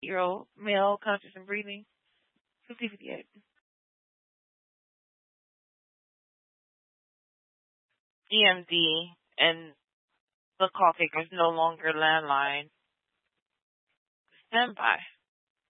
Year old male, conscious and breathing. 5058. EMD and the call taker is no longer landline. Standby.